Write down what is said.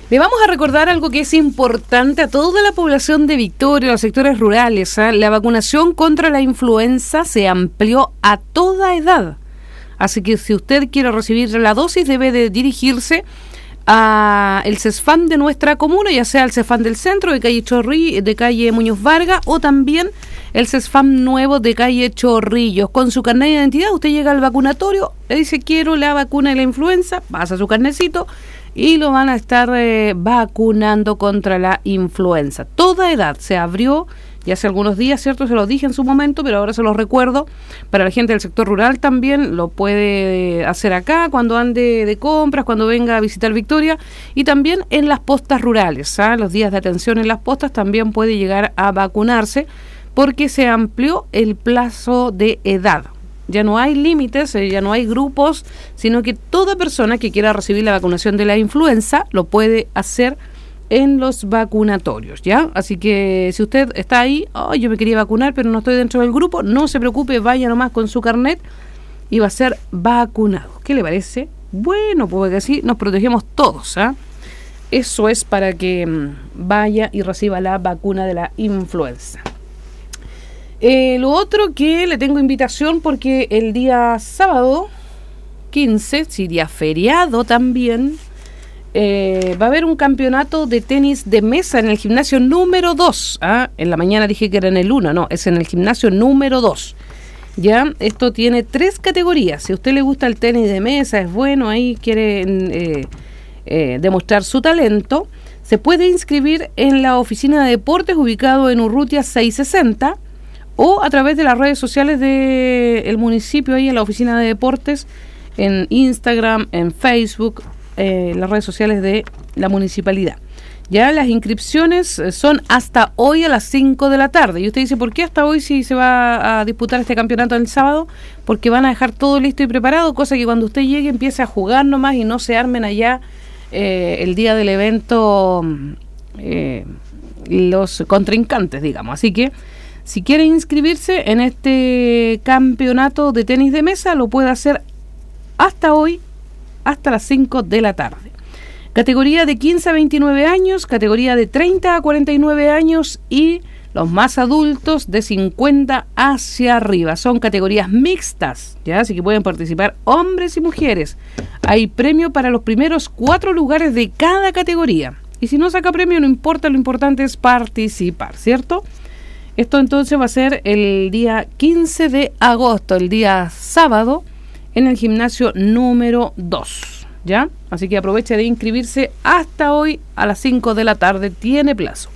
Le vamos a recordar algo que es importante a toda la población de Victoria, los sectores rurales. La vacunación contra la influenza se amplió a toda edad. Así que si usted quiere recibir la dosis, debe de dirigirse a el CESFAM de nuestra comuna, ya sea el CESFAM del centro, de calle Muñoz Vargas, o también el CESFAM nuevo de calle Chorrillos. Con su carnet de identidad, usted llega al vacunatorio, le dice quiero la vacuna de la influenza, pasa su carnecito y lo van a estar vacunando contra la influenza. Toda edad se abrió ya hace algunos días, ¿cierto? Se lo dije en su momento, pero ahora se los recuerdo. Para la gente del sector rural también lo puede hacer acá, cuando ande de compras, cuando venga a visitar Victoria, y también en las postas rurales, los días de atención en las postas también puede llegar a vacunarse, porque se amplió el plazo de edad. Ya no hay límites, ya no hay grupos, sino que toda persona que quiera recibir la vacunación de la influenza lo puede hacer en los vacunatorios, ¿ya? Así que si usted está ahí, yo me quería vacunar, pero no estoy dentro del grupo, no se preocupe, vaya nomás con su carnet y va a ser vacunado. ¿Qué le parece? Bueno, porque así nos protegemos todos, Eso es para que vaya y reciba la vacuna de la influenza. Lo otro que le tengo invitación, porque el día sábado 15, si día feriado también, va a haber un campeonato de tenis de mesa en el gimnasio número 2. En la mañana dije que era en el 1, no, es en el gimnasio número 2. Ya, esto tiene 3 categorías. Si a usted le gusta el tenis de mesa, es bueno, ahí quiere demostrar su talento, se puede inscribir en la oficina de deportes ubicado en Urrutia 660 o a través de las redes sociales del municipio, ahí en la oficina de deportes, en Instagram, en Facebook, las redes sociales de la municipalidad. Ya las inscripciones son hasta hoy a las 5 de la tarde. Y usted dice, ¿por qué hasta hoy si se va a disputar este campeonato el sábado? Porque van a dejar todo listo y preparado, cosa que cuando usted llegue empiece a jugar nomás y no se armen allá el día del evento los contrincantes, digamos. Así que si quiere inscribirse en este campeonato de tenis de mesa, lo puede hacer hasta hoy, hasta las 5 de la tarde. Categoría de 15 a 29 años, categoría de 30 a 49 años y los más adultos de 50 hacia arriba. Son categorías mixtas, ¿ya? Así que pueden participar hombres y mujeres. Hay premio para los primeros 4 lugares de cada categoría. Y si no saca premio, no importa, lo importante es participar, ¿cierto? Esto entonces va a ser el día 15 de agosto, el día sábado, en el gimnasio número 2, ¿ya? Así que aproveche de inscribirse hasta hoy a las 5 de la tarde, tiene plazo.